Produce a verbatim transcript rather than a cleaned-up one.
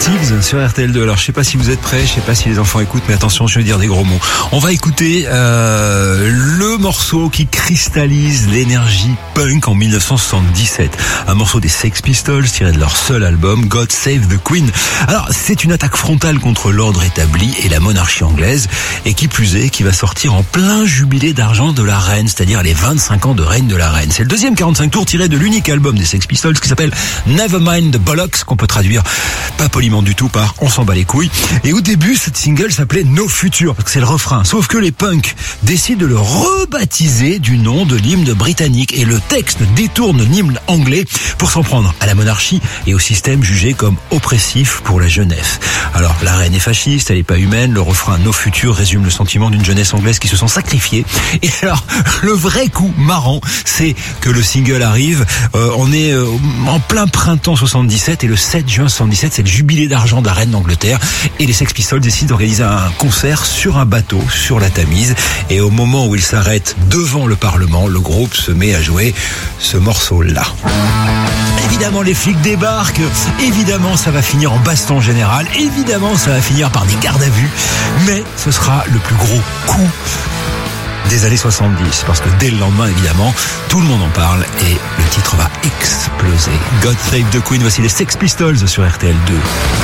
Thieves sur R T L deux. Alors je sais pas si vous êtes prêts, je sais pas si les enfants écoutent, mais attention, je vais dire des gros mots. On va écouter euh, le morceau qui cristallise l'énergie punk en dix-neuf cent soixante-dix-sept. Un morceau des Sex Pistols tiré de leur seul album God Save the Queen. Alors c'est une attaque frontale contre l'ordre établi et la monarchie anglaise, et qui plus est, qui va sortir en plein jubilé d'argent de la reine, c'est-à-dire les vingt-cinq ans de règne de la reine. C'est le deuxième quarante-cinq tours tiré de l'unique album des Sex Pistols qui s'appelle Nevermind the Bollocks, qu'on peut traduire pas poliment du tout par on s'en bat les couilles. Et au début, cette single s'appelait No Future, parce que c'est le refrain. Sauf que les punks décident de le rebaptiser du nom de l'hymne britannique, et le texte détourne l'hymne anglais pour s'en prendre à la monarchie et au système jugé comme oppressif pour la jeunesse. Alors, la reine est fasciste, elle est pas humaine. Le refrain No Future résume le sentiment d'une jeunesse anglaise qui se sent sacrifiée. Et alors, le vrai coup marrant, c'est que le single arrive, euh, on est euh, en plein printemps soixante-dix-sept, et le sept juin soixante-dix-sept, c'est le jubilé d'argent de la reine d'Angleterre, et les Sex Pistols décident d'organiser un concert sur un bateau sur la Tamise, et au moment où ils s'arrêtent devant le Parlement, le groupe se met à jouer ce morceau-là. Évidemment, les flics débarquent, évidemment, ça va finir en baston général, évidemment, ça va finir par des gardes à vue, mais ce sera le plus gros coup des années soixante-dix, parce que dès le lendemain, évidemment, tout le monde en parle et le titre va exploser. God Save the Queen, voici les Sex Pistols sur R T L deux.